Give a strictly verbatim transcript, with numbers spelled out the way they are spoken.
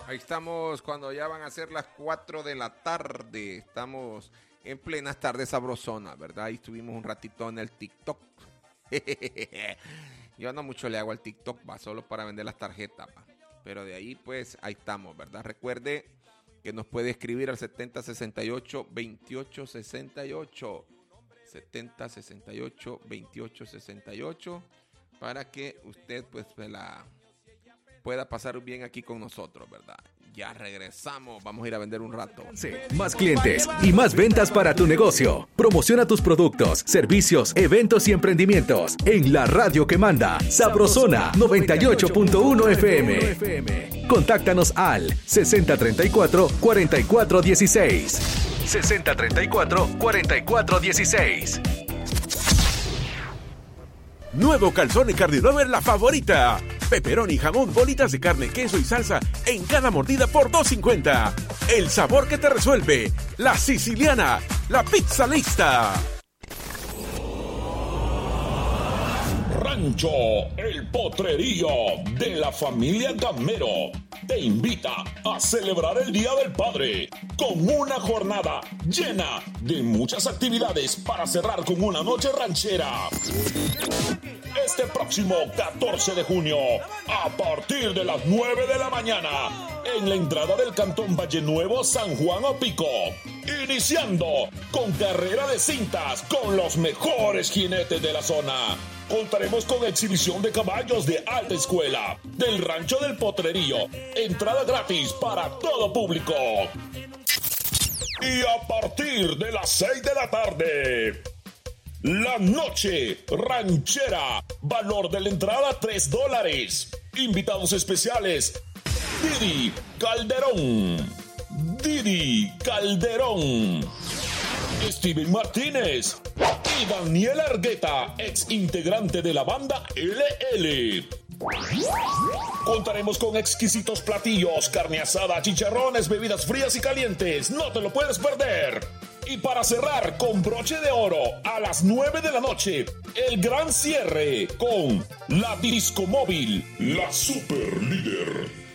Ahí estamos cuando ya van a ser las cuatro de la tarde. Estamos en plenas tardes sabrosonas, ¿verdad? Ahí estuvimos un ratito en el TikTok. Yo no mucho le hago al TikTok, va, solo para vender las tarjetas, va. Pero de ahí, pues, ahí estamos, ¿verdad? Recuerde que nos puede escribir al setenta sesenta y ocho veintiocho sesenta y ocho. setenta sesenta y ocho veintiocho sesenta y ocho para que usted, pues, se la pueda pasar bien aquí con nosotros, ¿verdad? Ya regresamos, vamos a ir a vender un rato. Sí, más clientes y más ventas para tu negocio. Promociona tus productos, servicios, eventos y emprendimientos en la radio que manda, Sabrosona noventa y ocho punto uno F M. Contáctanos al sesenta treinta y cuatro cuarenta y cuatro dieciséis. sesenta treinta y cuatro cuarenta y cuatro dieciséis. Nuevo Calzone Cardilover La Favorita. Pepperoni, jamón, bolitas de carne, queso y salsa en cada mordida por dos cincuenta. El sabor que te resuelve. La Siciliana. La pizza lista. Rancho El Potrerío de la familia Gamero te invita a celebrar el Día del Padre con una jornada llena de muchas actividades para cerrar con una noche ranchera. Este próximo catorce de junio, a partir de las nueve de la mañana, en la entrada del Cantón Valle Nuevo, San Juan Opico. Iniciando con carrera de cintas con los mejores jinetes de la zona. Contaremos con exhibición de caballos de alta escuela del Rancho del Potrerío. Entrada gratis para todo público. Y a partir de las seis de la tarde, la noche ranchera. Valor de la entrada tres dólares. Invitados especiales: Didi Calderón. Didi Calderón. Steven Martínez y Daniel Argueta, ex integrante de la banda L L. Contaremos con exquisitos platillos, carne asada, chicharrones, bebidas frías y calientes. No te lo puedes perder. Y para cerrar con broche de oro, a las nueve de la noche, el gran cierre con la Disco Móvil, la super líder.